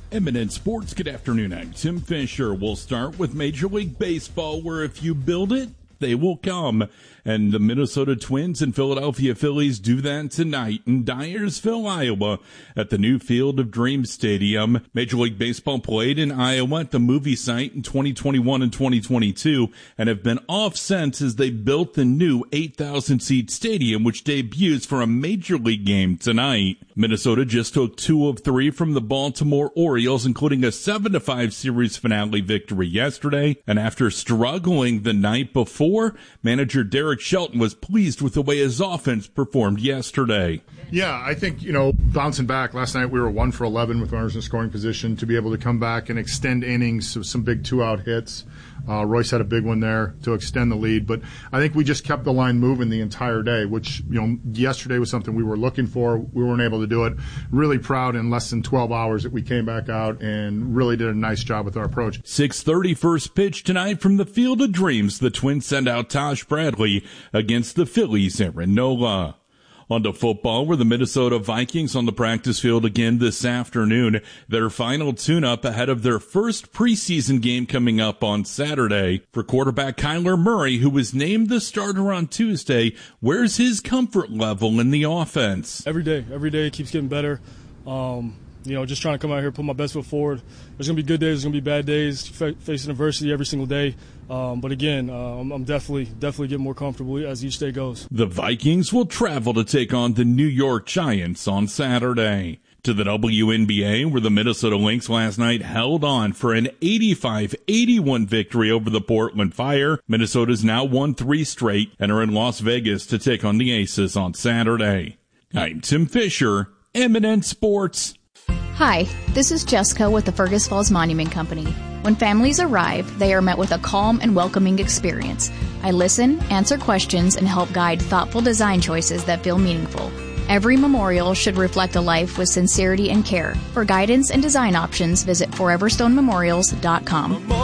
Eminent Sports, good afternoon. I'm Tim Fisher. We'll start with Major League Baseball, where if you build it, they will come. And the Minnesota Twins and Philadelphia Phillies do that tonight in Dyersville, Iowa, at the new Field of Dreams Stadium. Major League Baseball played in Iowa at the movie site in 2021 and 2022 and have been off since as they built the new 8,000-seat stadium, which debuts for a Major League game tonight. Minnesota just took 2 of 3 from the Baltimore Orioles, including a 7-5 series finale victory yesterday. And after struggling the night before, manager Derek Shelton was pleased with the way his offense performed yesterday. Yeah, I think, bouncing back, last night we were 1 for 11 with runners in scoring position. To be able to come back and extend innings of some big 2-out hits. Royce had a big one there to extend the lead. But I think we just kept the line moving the entire day, which, yesterday was something we were looking for. We weren't able to do it. Really proud in less than 12 hours that we came back out and really did a nice job with our approach. 6:30 first pitch tonight from the Field of Dreams. The Twins send out Taj Bradley against the Phillies, Aaron Nola. On to football, where the Minnesota Vikings on the practice field again this afternoon. Their final tune-up ahead of their first preseason game coming up on Saturday. For quarterback Kyler Murray, who was named the starter on Tuesday, where's his comfort level in the offense? Every day it keeps getting better. Just trying to come out here, put my best foot forward. There's going to be good days, there's going to be bad days, facing adversity every single day. But again, I'm definitely getting more comfortable as each day goes. The Vikings will travel to take on the New York Giants on Saturday. To the WNBA, where the Minnesota Lynx last night held on for an 85-81 victory over the Portland Fire. Minnesota's now won 3 straight and are in Las Vegas to take on the Aces on Saturday. I'm Tim Fisher, Eminent Sports. Hi, this is Jessica with the Fergus Falls Monument Company. When families arrive, they are met with a calm and welcoming experience. I listen, answer questions, and help guide thoughtful design choices that feel meaningful. Every memorial should reflect a life with sincerity and care. For guidance and design options, visit foreverstonememorials.com.